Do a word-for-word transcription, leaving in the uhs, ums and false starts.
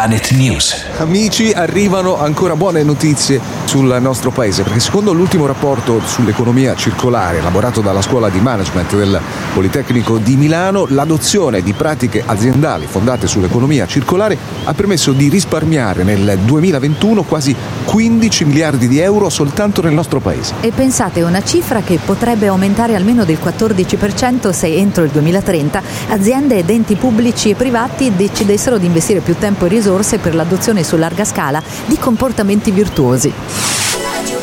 Planet News. Amici, arrivano ancora buone notizie sul nostro paese, perché secondo l'ultimo rapporto sull'economia circolare elaborato dalla Scuola di Management del Politecnico di Milano, l'adozione di pratiche aziendali fondate sull'economia circolare ha permesso di risparmiare nel duemilaventuno quasi quindici miliardi di euro soltanto nel nostro paese. E pensate, una cifra che potrebbe aumentare almeno del quattordici per cento se entro il duemilatrenta aziende ed enti pubblici e privati decidessero di investire più tempo e risorse per l'adozione su larga scala di comportamenti virtuosi.